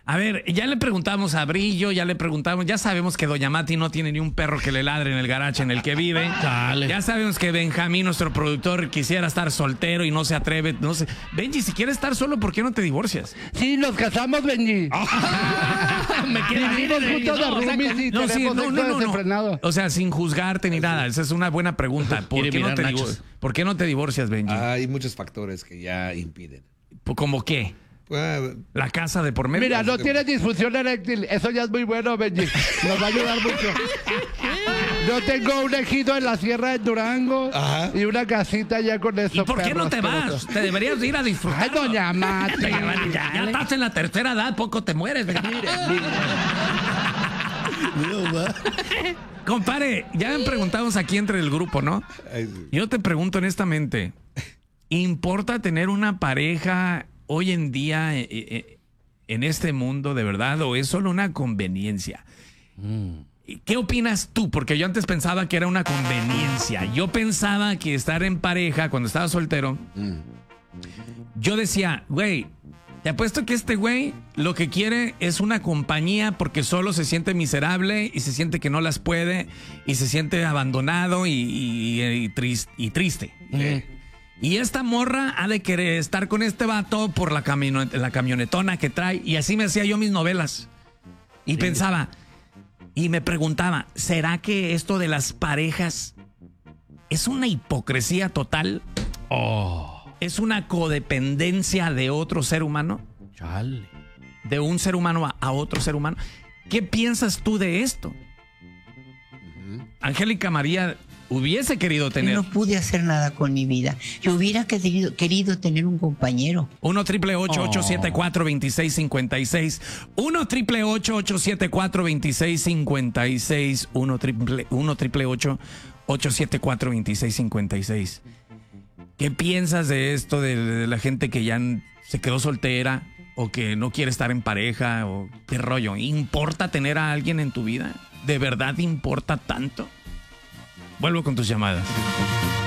A ver, ya le preguntamos a Brillo, ya sabemos que Doña Mati no tiene ni un perro que le ladre en el garaje en el que vive. Dale. Ya sabemos que Benjamín, nuestro productor, quisiera estar soltero y no se atreve, no sé. Benji, si quieres estar solo, ¿por qué no te divorcias? Sí, nos casamos, Benji. Me queda bien, Vivimos juntos de roomies y tenemos sexo desenfrenado. O sea, sin juzgarte ni nada. Esa es una buena pregunta. ¿Por qué no te divorcias, Benji? Hay muchos factores que ya impiden. ¿Cómo qué? La casa de por medio. Mira, no tienes disfunción eréctil. Eso ya es muy bueno, Benji. Nos va a ayudar mucho. Yo tengo un ejido en la Sierra de Durango. Ajá. Y una casita ya con eso. ¿Y por qué no te vas? Te deberías ir a disfrutar. Ay, Doña Mati. Ya estás en la tercera edad, poco te mueres. Compadre, ya me preguntamos aquí entre el grupo, ¿no? Yo te pregunto honestamente, ¿importa tener una pareja hoy en día en este mundo de verdad o es solo una conveniencia? ¿Qué opinas tú? Porque yo antes pensaba que era una conveniencia. Yo pensaba que estar en pareja cuando estaba soltero, yo decía, güey, te apuesto que este güey lo que quiere es una compañía porque solo se siente miserable y se siente que no las puede y se siente abandonado y triste. Y esta morra ha de querer estar con este vato por la camionetona que trae. Y así me hacía yo mis novelas. Y pensaba, y me preguntaba, ¿será que esto de las parejas es una hipocresía total? ¿Es una codependencia de otro ser humano? Chale. De un ser humano a otro ser humano. ¿Qué piensas tú de esto? Angélica María hubiese querido tener. Yo no pude hacer nada con mi vida. Yo hubiera querido tener un compañero. 1-888-874-2656. 1-888-874-2656. 1-888-874-2656. ¿Qué piensas de esto de la gente que ya se quedó soltera o que no quiere estar en pareja o qué rollo? ¿Importa tener a alguien en tu vida? ¿De verdad importa tanto? Vuelvo con tus llamadas.